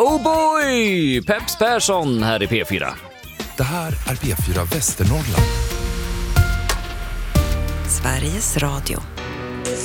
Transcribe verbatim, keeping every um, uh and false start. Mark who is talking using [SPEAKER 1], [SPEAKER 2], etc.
[SPEAKER 1] Oh boy! Peps Persson här i P fyra.
[SPEAKER 2] Det här är P fyra Västernorrland.
[SPEAKER 3] Sveriges Radio.